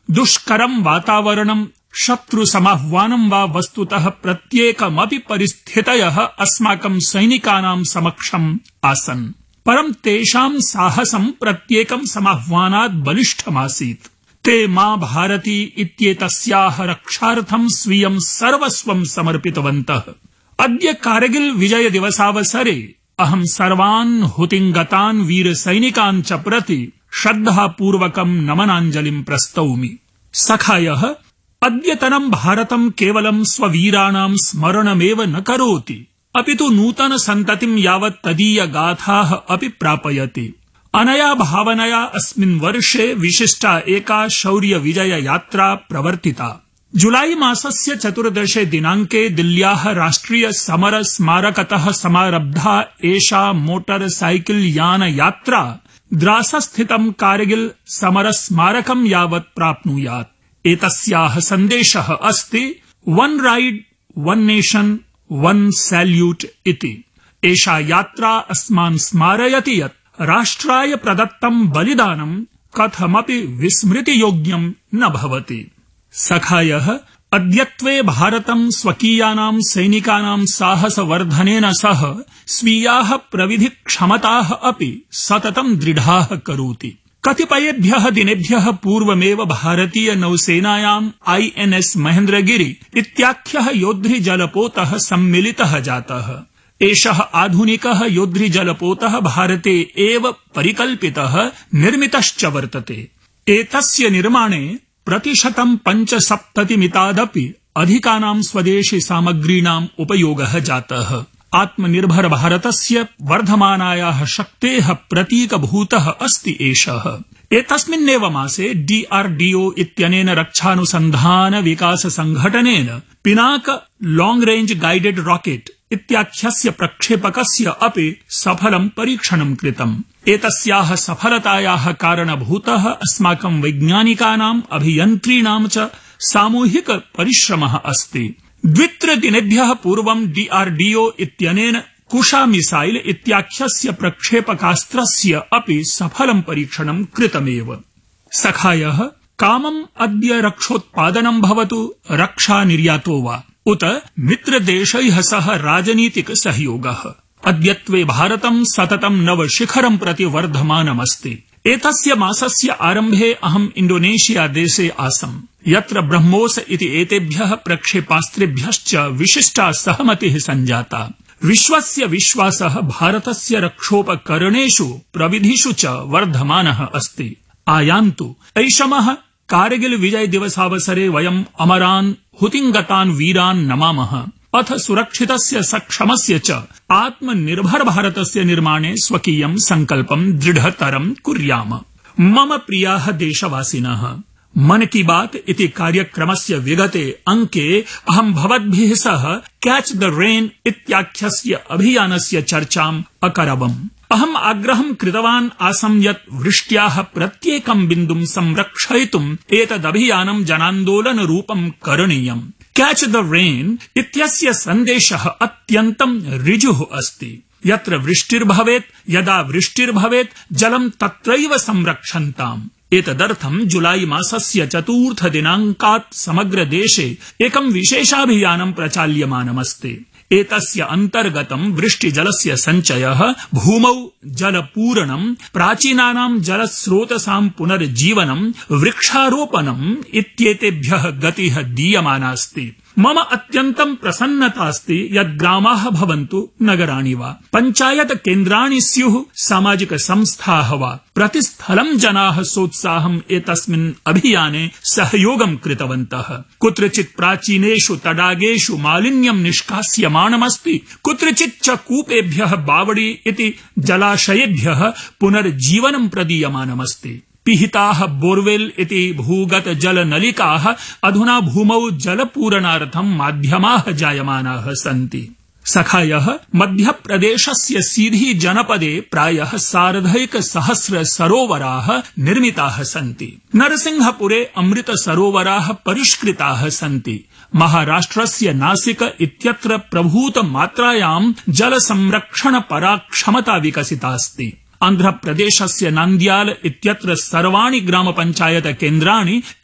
दुष्करं वातावरणं शत्रुसमाह्वानं वा वस्तुतः प्रत्येकमपि परिस्थितयः अस्माकं सैनिकानां समक्षम् आसन्। परं तेषां साहसं प्रत्येकं समाह्वानात् बलिष्ठमासीत्। ते मां भारती इत्येतस्याः रक्षार्थं स्वीयं सर्वस्वं समर्पितवन्तः। अद्य कारगिल विजय दिवसावसरे अहं सर्वान् हुतिङ्गतान् वीरसैनिकान् च प्रति श्रद्धापूर्वकं नमनाञ्जलिं प्रस्तौमि। सखायः, अद्यतनं भारतं केवलं स्ववीराणां स्मरणमेव न करोति, अपितु नूतन सन्ततिं यावत् तदीय गाथाः अपि प्रापयति। अनया भावनया अस्मिन् वर्षे विशिष्टा एका शौर्य विजय यात्रा प्रवर्तिता। जुलाई मासस्य 14 दिनाङ्के दिल्ल्याः राष्ट्रिय समर स्मारकतः समारब्धा एषा मोटर साइकिल यान यात्रा द्रासस्थितं कारगिल समर स्मारकं यावत् प्राप्नुयात्। एतस्याः सन्देशः अस्ति one ride one nation one salute इति। एषा यात्रा अस्मान् स्मारयति यत् राष्ट्राय प्रदत्तं बलिदानं कथमपि विस्मृतियोग्यं न भवति। सखायः, अद्यत्वे भारतं स्वकीयानां सैनिकानां साहसवर्धनेन सह स्वीयाः प्रविधिक्षमताः अपि सततं दृढाः करोति। कतिपयेभ्यः दिनेभ्यः पूर्वमेव भारतीय नौसेनायाम् INS महेन्द्रगिरि इत्याख्यः योद्धृजलपोतः सम्मिलितः जातः। एषः आधुनिकः योद्धृजलपोतः भारते एव परिकल्पितः निर्मितश्च वर्तते। एतस्य निर्माणे प्रतिशतं 75% अधिकानां स्वदेशी सामग्रीणाम् उपयोगः जातः। आत्मनिर्भर भारतस्य वर्धमानायाः शक्तेः प्रतीकभूतः अस्ति एषः। एतस्मिन्नेव मासे DRDO इत्यनेन रक्षानुसन्धान विकास संघटनेन Pinaka long range guided rocket इत्याख्यस्य प्रक्षेपकस्य अपि सफलं परीक्षणं कृतम्। एतस्याः सफलतायाः कारणभूतः अस्माकं वैज्ञानिकानाम् अभियन्त्रीणां च सामूहिक परिश्रमः अस्ति। 2-3 दिनेभ्यः पूर्वं DRDO इत्यनेन कुशा मिसाइल इत्याख्यस्य प्रक्षेपकास्त्रस्य अपि सफलं परीक्षणं कृतमेव। सखायः, कामम् अद्य रक्षोत्पादनं भवतु रक्षा निर्यातो वा उत मित्रदेशैः सह राजनीतिक सहयोगः। अद्यत्वे भारतं सततं नवशिखरं प्रति वर्धमानमस्ति। एतस्य मासस्य आरम्भे अहम् इण्डोनेशिया देशे आसम्, यत्र ब्रह्मोस इति एतेभ्यः प्रक्षेपास्त्रेभ्यश्च विशिष्टा सहमतिः सञ्जाता। विश्वस्य विश्वासः भारतस्य रक्षोपकरणेषु प्रविधिषु च वर्धमानः अस्ति। आयान्तु ऐषमः कारगिल विजय दिवसावसरे वयम् अमरान् हुतिङ्गतान् वीरान् नमामः, अथ सुरक्षितस्य सक्षमस्य च आत्मनिर्भर भारतस्य निर्माणे स्वकीयं सङ्कल्पं दृढतरं कुर्याम। मम प्रियाः देशवासिनः, मन की बात इति कार्यक्रमस्य विगते अंके अहं भवद्भिः सह कैच द रेन इत्याख्यस्य अभियानस्य चर्चाम् अकरवम्। अहम् आग्रहं कृतवान् आसम् यत् वृष्ट्याः प्रत्येकं बिन्दुं संरक्षयितुम् एतदभियानं जनान्दोलनरूपं करणीयम्। कैच द रेन इत्यस्य सन्देशः अत्यन्तं ऋजुः अस्ति। यत्र वृष्टिर्भवेत्, यदा वृष्टिर्भवेत्, जलं तत्रैव संरक्षन्ताम्। एतदर्थं जुलाई मासस्य 4 दिनाङ्कात् समग्र देशे एकं विशेषाभियानं प्रचाल्यमानमस्ति। एतस्य अन्तर्गतं वृष्टिजलस्य सञ्चयः, भूमौ जलपूरणं, प्राचीनानां जलस्रोतसां पुनर्जीवनं, वृक्षारोपणम् इत्येतेभ्यः गतिः दीयमानास्ति। मम अत्यन्तं प्रसन्नता अस्ति यत् ग्रामाः भवन्तु नगराणि वा, पञ्चायत केन्द्राणि स्युः, सामाजिक संस्थाः वा, प्रतिस्थलं जनाः सोत्साहम् एतस्मिन् अभियाने सहयोगं कृतवन्तः। कुत्रचित् प्राचीनेषु तडागेषु मालिन्यं निष्कास्यमाणमस्ति, कुत्रचित् च कूपेभ्यः बावडी इति जलाशयेभ्यः पुनर्जीवनं प्रदीयमानमस्ति। पिहिताः बोरवेल इति भूगत जल नलिकाः अधुना भूमौ जलपूरणार्थं माध्यमाः जायमानाः सन्ति। सखायः, मध्यप्रदेशस्य सीधी जनपदे प्रायः 1,500 सरोवराः निर्मिताः सन्ति। नरसिंहपुरे अमृत सरोवराः परिष्कृताः सन्ति। महाराष्ट्रस्य नासिक इत्यत्र प्रभूत मात्रायां जल संरक्षण पराक्षमता विकसितास्ति। आन्ध्रप्रदेशस्य नान्द्याल इत्यत्र सर्वाणि ग्रामपञ्चायत केन्द्राणि